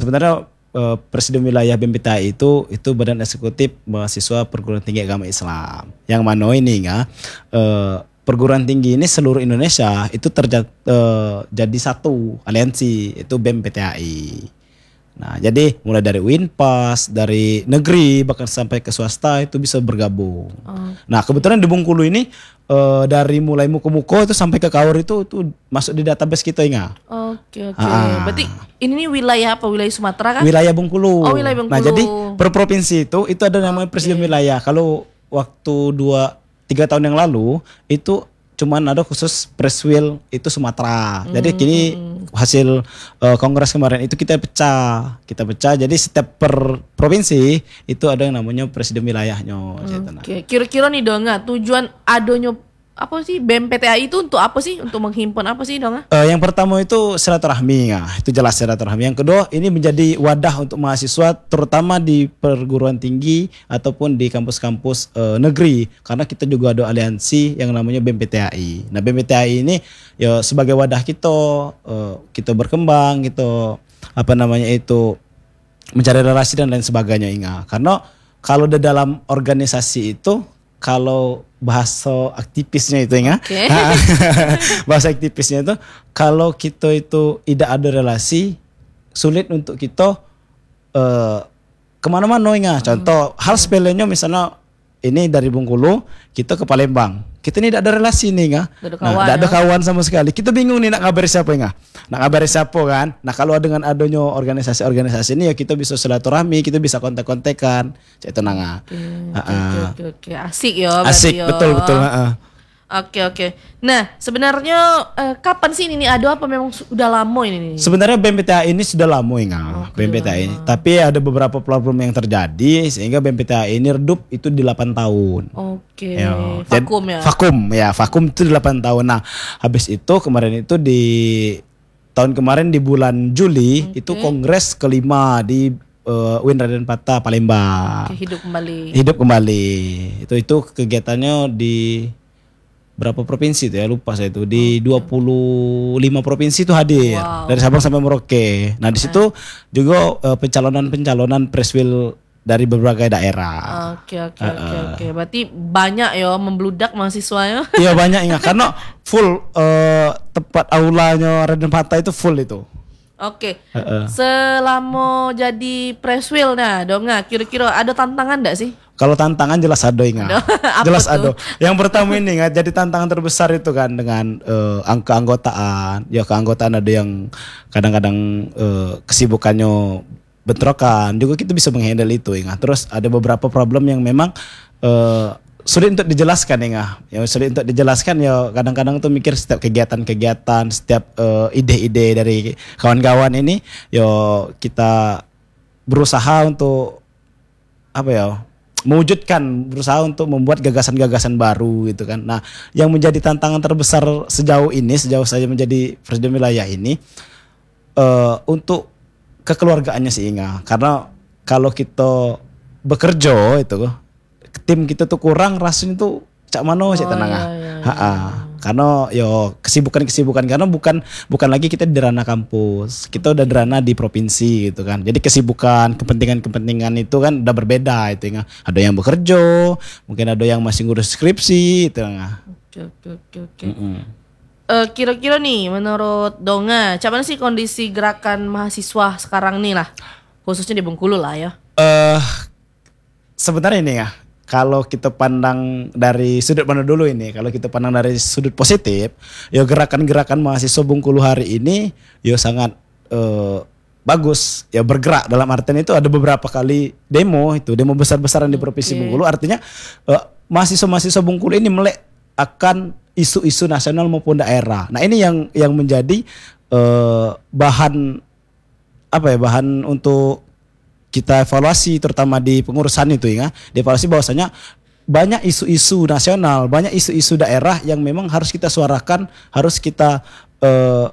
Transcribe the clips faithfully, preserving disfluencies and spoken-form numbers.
sebenarnya uh, Presiden Wilayah B M P T A I itu itu Badan Eksekutif Mahasiswa Perguruan Tinggi Agama Islam. Yang mana ini ya, uh, perguruan tinggi ini seluruh Indonesia itu terjadi uh, jadi satu aliansi, itu B M P T A I. Nah, jadi mulai dari Winpas, dari negeri bahkan sampai ke swasta itu bisa bergabung. Oh. Nah, kebetulan di Bengkulu ini uh, dari mulai Muko-Muko itu sampai ke Kaur itu itu masuk di database kita ingat. Oke, oke. Ah. Berarti ini nih wilayah apa? Wilayah Sumatera kan? Wilayah Bengkulu. Oh, wilayah Bengkulu. Nah, jadi per provinsi itu itu ada namanya okay. Presiden wilayah. Kalau waktu dua tiga tahun yang lalu itu cuman ada khusus Preswil itu Sumatera. Hmm. Jadi kini hasil uh, kongres kemarin itu kita pecah, kita pecah. Jadi setiap per provinsi itu ada yang namanya presiden wilayahnya. Oke. Okay. Kira-kira nih dong, tujuan adonyo apa sih B M P T A I itu untuk apa sih? Untuk menghimpun apa sih dong? Uh, yang pertama itu silaturahmi, ya. Itu jelas silaturahmi. Yang kedua ini menjadi wadah untuk mahasiswa terutama di perguruan tinggi ataupun di kampus-kampus uh, negeri, karena kita juga ada aliansi yang namanya B M P T A I. Nah, B M P T A I ini ya sebagai wadah kita uh, kita berkembang gitu, apa namanya itu mencari relasi dan lain sebagainya ingat. Karena kalau di dalam organisasi itu kalau bahasa aktivisnya itu ya, okay. bahasa aktivisnya itu kalau kita itu tidak ada relasi sulit untuk kita uh, kemana-mana ya. Contoh hmm. hal sepelenya misalnya ini dari Bengkulu kita ke Palembang, kita ini tidak ada relasi nih ya, tidak nah, ada kawan sama sekali. Kita bingung nih nak ngabari siapa ya, nak ngabari siapa kan. Nah kalau dengan adanya organisasi-organisasi ini ya kita bisa silaturahmi, kita bisa kontak-kontakan, cek tenang ah. Oke, oke, oke, oke, asik ya. Asik, yo. betul betul. Uh-uh. Oke oke. Nah sebenarnya uh, kapan sih ini ada apa memang sudah lama ini? Sebenarnya B M P T A I ini sudah lama ya, okay, B M P T A I ini. Tapi ada beberapa problem yang terjadi sehingga B M P T A I ini redup itu delapan tahun. Oke. Okay. Vakum ya. Vakum ya, vakum itu delapan tahun. Nah, habis itu kemarin itu di tahun kemarin di bulan Juli okay. itu kongres kelima di uh, U I N Raden Patah Palembang. Okay, hidup kembali. Hidup kembali. Itu itu kegiatannya di berapa provinsi itu ya, lupa saya itu di okay. dua puluh lima provinsi itu hadir wow. dari Sabang sampai Merauke. Nah di situ juga uh, pencalonan-pencalonan Preswil dari berbagai daerah. Oke oke oke oke. Berarti banyak ya membludak mahasiswanya. Iya banyak ya karena full uh, tempat aulanya Raden Patah itu full itu. Oke. Uh-uh. Selama jadi Preswil nah dong, kira-kira ada tantangan enggak sih? Kalau tantangan jelas ada ingat, jelas ada. Yang pertama ini ingat, jadi tantangan terbesar itu kan dengan uh, angka anggotaan. Ya keanggotaan ada yang kadang-kadang uh, kesibukannya bentrokan. Juga kita bisa menghandle itu ingat. Terus ada beberapa problem yang memang uh, sulit untuk dijelaskan ingat. Ya sulit untuk dijelaskan ya kadang-kadang tuh mikir setiap kegiatan-kegiatan, setiap uh, ide-ide dari kawan-kawan ini, yo kita berusaha untuk apa ya? mewujudkan, berusaha untuk membuat gagasan-gagasan baru gitu kan. Nah, yang menjadi tantangan terbesar sejauh ini, sejauh saya menjadi presiden wilayah ini, uh, untuk kekeluargaannya sih Inga. Karena kalau kita bekerja itu, tim kita tuh kurang, rasanya tuh cak mano cak tenang ah. Iya, iya. Karena yo kesibukan-kesibukan karena bukan bukan lagi kita di ranah kampus, kita udah di ranah di provinsi gitu kan. Jadi kesibukan, kepentingan-kepentingan itu kan udah berbeda itu ya. Ada yang bekerja, mungkin ada yang masih ngurus skripsi itu ya. Oke oke oke oke. Uh, kira-kira nih menurut Donga, cuman sih kondisi gerakan mahasiswa sekarang nih lah, khususnya di Bengkulu lah ya. Eh uh, sebenarnya ini ya. Kalau kita pandang dari sudut mana dulu ini, kalau kita pandang dari sudut positif, ya gerakan-gerakan mahasiswa Bengkulu hari ini, ya sangat uh, bagus, ya bergerak dalam artian itu ada beberapa kali demo itu, demo besar-besaran di provinsi okay. Bengkulu, artinya uh, mahasiswa-mahasiswa Bengkulu ini melek akan isu-isu nasional maupun daerah. Nah ini yang yang menjadi uh, bahan apa ya, bahan untuk kita evaluasi terutama di pengurusan itu ya, dievaluasi bahwasanya banyak isu-isu nasional, banyak isu-isu daerah yang memang harus kita suarakan, harus kita uh,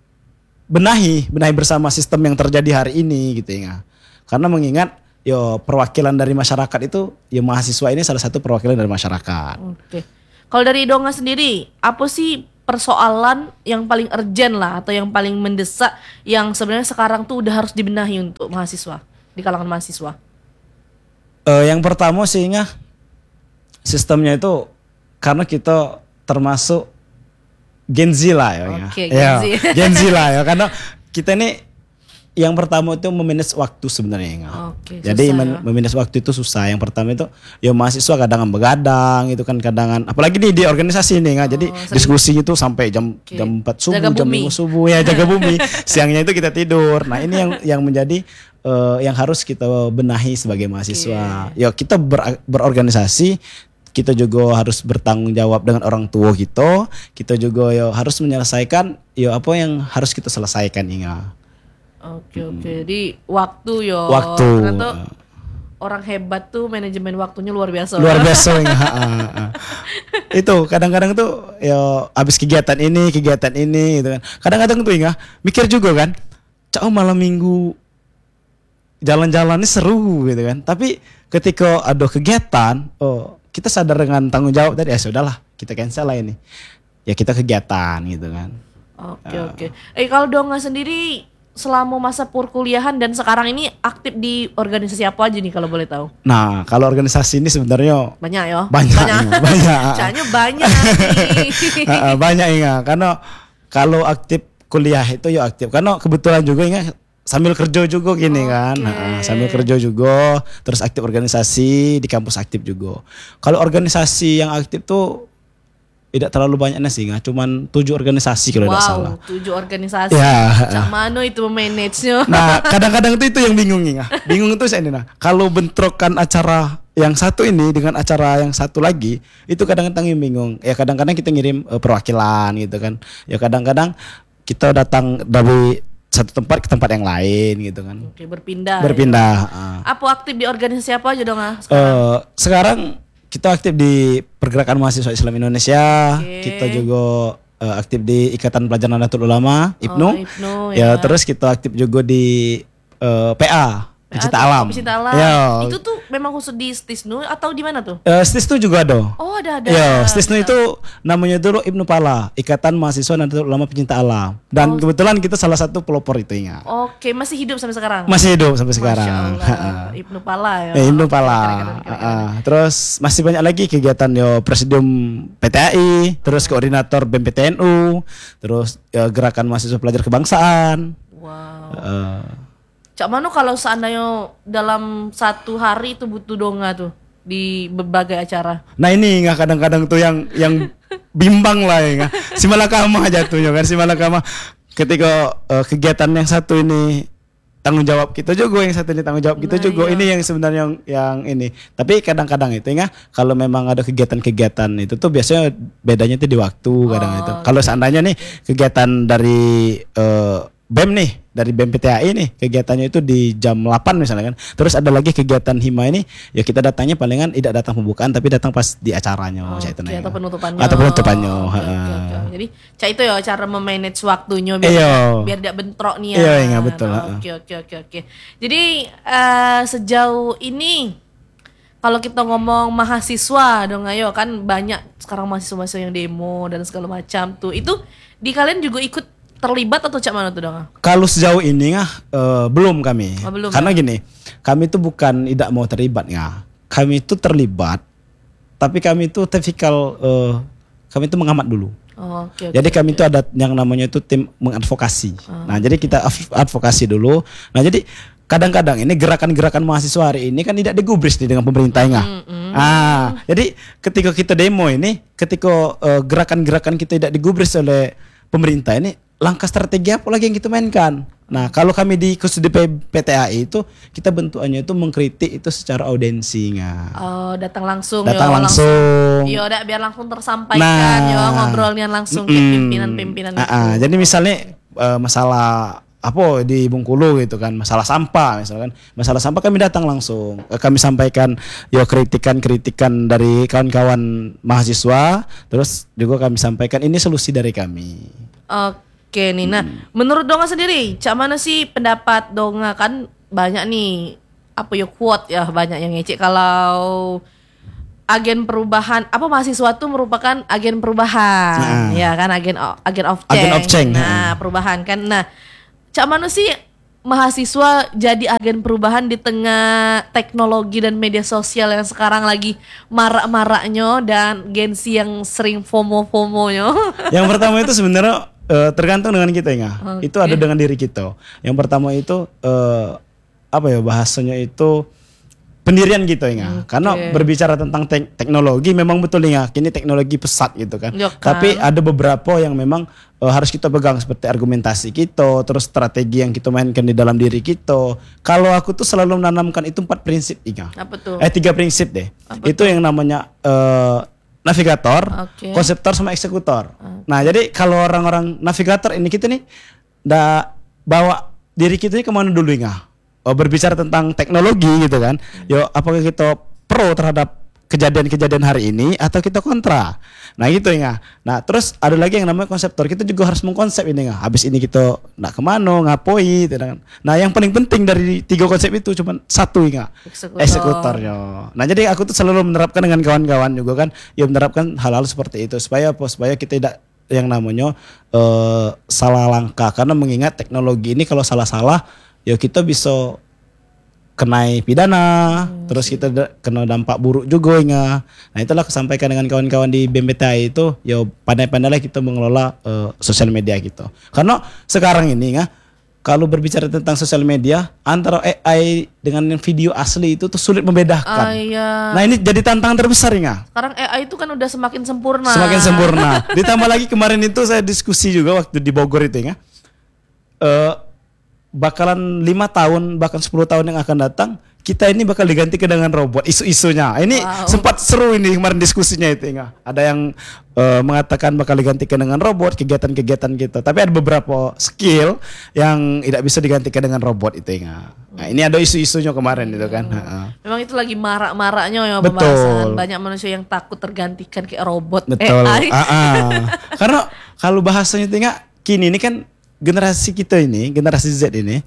benahi, benahi bersama sistem yang terjadi hari ini gitu ya. Karena mengingat yo perwakilan dari masyarakat itu, ya mahasiswa ini salah satu perwakilan dari masyarakat. Oke. Kalau dari Donga sendiri, apa sih persoalan yang paling urgent lah atau yang paling mendesak yang sebenarnya sekarang tuh udah harus dibenahi untuk mahasiswa di kalangan mahasiswa? Uh, yang pertama sih Inga, sistemnya itu karena kita termasuk Gen Z lah ya. Oke, Gen ya, Z. Gen Z lah ya karena kita ini yang pertama itu memanage waktu sebenarnya Inga. Oke, Jadi susah, men- ya. memanage waktu itu susah. Yang pertama itu ya mahasiswa kadang begadang itu kan kadangan apalagi nih di organisasi nih Inga. Jadi sering. diskusi itu sampai jam Oke. jam empat subuh, Jaga jam bumi. lima subuh ya jaga bumi. Siangnya itu kita tidur. Nah, ini yang yang menjadi eh, yang harus kita benahi sebagai mahasiswa. Ya kita ber- berorganisasi, kita juga harus bertanggung jawab dengan orang tua kita. Kita juga ya harus menyelesaikan ya apa yang harus kita selesaikan Inga. Oke oke. Jadi waktu yo. Waktu. Karena tuh orang hebat tuh manajemen waktunya luar biasa. Luar biasa Inga. Ha, ha, ha. Itu kadang-kadang tuh ya habis kegiatan ini, kegiatan ini gitu kan. Kadang-kadang tuh Inga mikir juga kan. Cak oh, malam minggu jalan-jalannya seru gitu kan. Tapi ketika ada kegiatan, oh kita sadar dengan tanggung jawab tadi ya sudahlah kita cancel lah ini. Ya kita kegiatan gitu kan. Oke oke. Eh kalau Donga sendiri selama masa perkuliahan dan sekarang ini aktif di organisasi apa aja nih kalau boleh tahu? Nah kalau organisasi ini sebenarnya Banyak ya? banyak, banyak, banyak, Caranya banyak nih. Ha, ha, banyak Inga. Karena kalau aktif kuliah itu ya aktif. Karena kebetulan juga Inga sambil kerja juga gini Oke. kan, ha, sambil kerja juga, terus aktif organisasi di kampus aktif juga. Kalau organisasi yang aktif tuh tidak terlalu banyaknya sih, nggak cuman tujuh organisasi kalau tidak salah. Wow, tujuh organisasi. Ya. Cak mano itu memanage-nya? Nah, kadang-kadang itu itu yang bingung ya. Bingung itu saya ini nah. Kalau bentrokan acara yang satu ini dengan acara yang satu lagi, itu kadang-kadang yang bingung. Ya kadang-kadang kita ngirim uh, perwakilan gitu kan. Ya kadang-kadang kita datang dari satu tempat ke tempat yang lain gitu kan. Oke, berpindah. Berpindah. Ya. uh. Apa aktif di organisasi apa aja dong ah sekarang? Uh, sekarang kita aktif di Pergerakan Mahasiswa Islam Indonesia. Oke. Kita juga uh, aktif di Ikatan Pelajar Nahdlatul Ulama, I P N U. Oh, I P N U, ya. ya. Terus kita aktif juga di uh, P A, Pecinta Ah, Alam. Pecinta Alam. Ya. Itu tuh memang khusus di Stisnu atau di mana tuh? Uh, Stisnu juga ada. Oh, ada ada. Ya, Stisnu itu namanya dulu Ibnu Pala, Ikatan Mahasiswa Nahdlatul Ulama Pecinta Alam. Dan Oh. kebetulan kita salah satu pelopor itu ya. Oke, masih hidup sampai sekarang. Masih hidup sampai Masya sekarang. Allah. Ibnu Pala ya. Ya, Ibnu Oke, Pala. keren, keren, keren, keren. Ah, terus masih banyak lagi kegiatan yo Presidium P T A I, terus koordinator B M P T N U, terus ya, Gerakan Mahasiswa Pelajar Kebangsaan. Wow. Eh, Cak Mano kalau seandainya dalam satu hari itu butuh donga tuh di berbagai acara. nah ini nggak kadang-kadang tuh yang yang bimbang lah ya nggak. Si Malakama jatuhnya kan si Malakama ketika eh, kegiatan yang satu ini tanggung jawab kita juga, yang satu ini tanggung jawab kita Nah, juga. iya. Ini yang sebenarnya yang, yang ini. Tapi kadang-kadang itu ya kalau memang ada kegiatan-kegiatan itu tuh biasanya bedanya itu di waktu kadang itu. Kalau seandainya nih kegiatan dari eh, B E M nih, dari B M P T A I nih, kegiatannya itu di jam delapan misalnya kan. Terus ada lagi kegiatan hima ini, ya kita datangnya palingan tidak datang pembukaan tapi datang pas di acaranya. Oke, saya itu nanya. atau penutupannya. Atau penutupannya. Oke, heeh. oke, oke. Jadi cak itu ya cara memanage waktunya biar Iya. biar tidak bentrok nih ya. Iya, iya, betul, Nah, heeh. Oke oke oke oke. Jadi eh, sejauh ini kalau kita ngomong mahasiswa dong ayo kan banyak sekarang mahasiswa-mahasiswa yang demo dan segala macam tuh. Itu di kalian juga ikut terlibat atau cak mana tuh dong? Kalau sejauh ini ngah eh, belum kami. Oh, belum, Karena ya? gini, kami itu bukan tidak mau terlibat ngah. Kami itu terlibat, tapi kami itu tipikal eh, kami itu mengamat dulu. Oh, oke. Jadi oke, kami oke. itu ada yang namanya itu tim mengadvokasi. Ah. Nah, jadi kita adv- advokasi dulu. Nah, jadi kadang-kadang ini gerakan-gerakan mahasiswa hari ini kan tidak digubris nih dengan pemerintah ya. Ah, jadi ketika kita demo ini, ketika eh, gerakan-gerakan kita tidak digubris oleh pemerintah ini, langkah strategi apa lagi yang kita mainkan? Nah, kalau kami di khusus di P- PT A I itu kita bentukannya itu mengkritik itu secara audensinya. Oh, datang langsung Datang yo, langsung. Iya, udah biar langsung tersampaikan Nah. yo ngobrolnya langsung ke Mm-mm. pimpinan-pimpinan Ah, itu. ah. Jadi misalnya eh, masalah apa di Bengkulu gitu kan, masalah sampah misalkan, masalah sampah kami datang langsung, Eh, kami sampaikan yo kritikan-kritikan dari kawan-kawan mahasiswa, terus juga kami sampaikan ini solusi dari kami. Oke nih, nah menurut Donga sendiri, cak mana sih pendapat Donga kan banyak nih apa ya quote ya banyak yang ngecek kalau agen perubahan, apa mahasiswa tuh merupakan agen perubahan, Nah. ya kan, agen agen of change. Agen of change, Nah, perubahan kan. Nah, cak mana sih mahasiswa jadi agen perubahan di tengah teknologi dan media sosial yang sekarang lagi marak-maraknya dan Gen Z yang sering FOMO-FOMO-nya. Yang pertama itu sebenarnya eh, tergantung dengan kita ya. Oke. Itu ada dengan diri kita. Yang pertama itu eh, apa ya bahasanya itu pendirian gitu ya. Karena berbicara tentang tek- teknologi memang betul ya. Kini teknologi pesat gitu kan. Ya kan. Tapi ada beberapa yang memang eh, harus kita pegang seperti argumentasi kita, terus strategi yang kita mainkan di dalam diri kita. Kalau aku tuh selalu menanamkan itu empat prinsip Inga. Apa tuh? Eh tiga prinsip deh. Apa Itu yang namanya eh, navigator, Oke. konseptor sama eksekutor. Nah, jadi kalau orang-orang navigator ini kita nih ndak bawa diri kita ini kemana dulu Inga? Oh, berbicara tentang teknologi gitu kan. Yo, apakah kita pro terhadap kejadian-kejadian hari ini atau kita kontra? Nah, gitu ya. Nah, terus ada lagi yang namanya konseptor. Kita juga harus mengkonsep ini ya. Habis ini kita nak kemana, ngapoi, gitu kan. Nah, yang paling penting dari tiga konsep itu cuma satu ya. Eksekutor. Eksekutornya. Nah, jadi aku tuh selalu menerapkan dengan kawan-kawan juga kan, ya menerapkan hal-hal seperti itu supaya apa? Supaya kita tidak yang namanya eh, salah langkah karena mengingat teknologi ini kalau salah-salah ya kita bisa kenai pidana, terus kita da- kena dampak buruk juga ya. Nah itulah aku sampaikan dengan kawan-kawan di B M P T I itu, ya pandai-pandailah kita mengelola eh, sosial media gitu. Karena sekarang ini ya, kalau berbicara tentang sosial media, antara A I dengan yang video asli itu tuh sulit Ah, membedakan. iya. Nah ini jadi tantangan terbesar ya. Sekarang A I itu kan udah semakin sempurna. Semakin sempurna. Ditambah lagi kemarin itu saya diskusi juga waktu di Bogor itu ya. Eh bakalan lima tahun bahkan sepuluh tahun yang akan datang kita ini bakal digantikan dengan robot isu-isunya. Ini Wow. sempat seru ini kemarin diskusinya itu ya. Ada yang eh, mengatakan bakal digantikan dengan robot kegiatan-kegiatan gitu. Tapi ada beberapa skill yang tidak bisa digantikan dengan robot itu ya. Nah, ini ada isu-isunya kemarin itu kan. Heeh. Memang itu lagi marak-maraknya ya Betul. pembahasan. Banyak manusia yang takut tergantikan kayak robot Betul. A I. Ah, ah. Karena kalau bahasanya itu nggak kini ini kan generasi kita ini, generasi Z ini,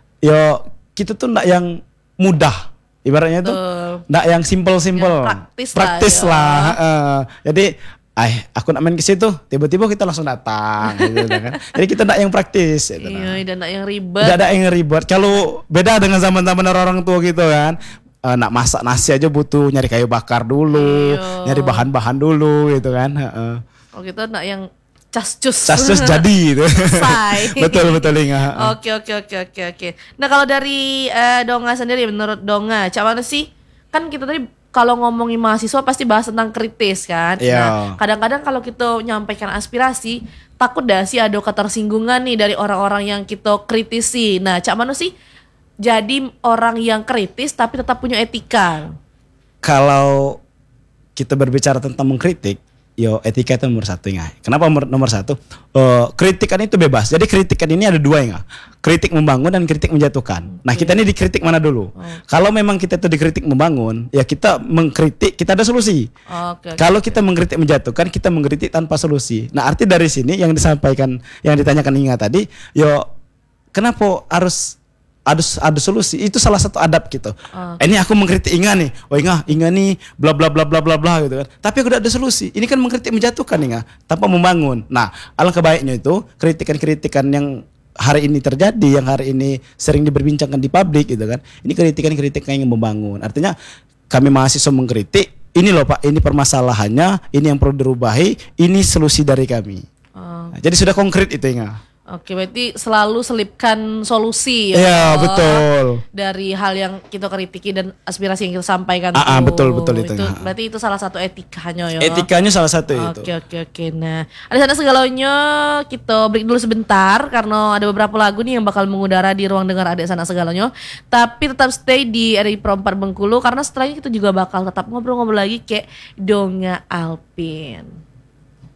yo kita tuh ndak yang mudah, ibaratnya tuh Betul. ndak yang simple-simple, Yang praktis lah, praktis ya. lah. heeh. Jadi, ay, aku nak main ke situ, tiba-tiba kita langsung datang, gitu kan. Jadi kita ndak yang praktis, gitu. Iya, dan nak yang ribet. Tidak ada yang ribet. Kalau beda dengan zaman-zaman orang tua gitu kan. Eh, nak masak nasi aja butuh nyari kayu bakar dulu, Iya. nyari bahan-bahan dulu gitu kan. heeh. Oh kita nak yang cas-cus. Cas-cus jadi gitu. Selesai. betul betul Inga. Oke oke oke oke oke. Nah kalau dari eh, Donga sendiri, menurut Donga, cak mana sih? Kan kita tadi kalau ngomongin mahasiswa pasti bahas tentang kritis kan. Iya. Nah kadang-kadang kalau kita nyampaikan aspirasi, takut dah sih ada ketersinggungan nih dari orang-orang yang kita kritisi. Nah cak mana sih? Jadi orang yang kritis tapi tetap punya etika. Kalau kita berbicara tentang mengkritik, yo etika itu nomor satu ya. Kenapa nomor, nomor satu? Eh, kritikan itu bebas. Jadi kritikan ini ada dua ya. Kritik membangun dan kritik menjatuhkan. Nah kita ini dikritik mana dulu? Kalau memang kita itu dikritik membangun, ya kita mengkritik, kita ada solusi. Oke. oke. Kalau kita mengkritik menjatuhkan, kita mengkritik tanpa solusi. Nah arti dari sini yang disampaikan, yang ditanyakan Inga tadi, yo kenapa harus ada ada solusi? Itu salah satu adab gitu. Eh, Ini aku mengkritik Inga nih, oh Inga, Inga nih, bla bla bla bla bla bla gitu kan. Tapi aku udah ada solusi. Ini kan mengkritik menjatuhkan Inga, tanpa membangun. Nah alangkah baiknya itu kritikan-kritikan yang hari ini terjadi, yang hari ini sering diperbincangkan di publik gitu kan. Ini kritikan-kritikan yang membangun. Artinya kami mahasiswa mengkritik, ini loh Pak, ini permasalahannya, ini yang perlu dirubahi, ini solusi dari kami. Oh, Nah, jadi sudah konkret itu Inga. Oke, berarti selalu selipkan solusi ya. Iya betul. Dari hal yang kita kritiki dan aspirasi yang kita sampaikan. Ah, ah, tuh. betul, betul itu. Ah. Berarti itu salah satu etikanya ya. Etikanya salah satu itu. Oke oke oke. Nah, ada sana segalanya kita break dulu sebentar karena ada beberapa lagu nih yang bakal mengudara di ruang dengar Adik Sana Segalanya. Tapi tetap stay di R I Pro empat Bengkulu karena setelahnya kita juga bakal tetap ngobrol-ngobrol lagi kayak Donga Alpin.